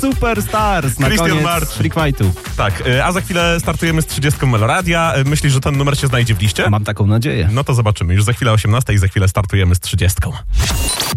Superstars na Christian koniec Martin. Freak Fightu. Tak, a za chwilę startujemy z 30 Meloradia. Myślisz, że ten numer się znajdzie w liście? Mam taką nadzieję. No to zobaczymy. Już za chwilę 18 i za chwilę startujemy z 30.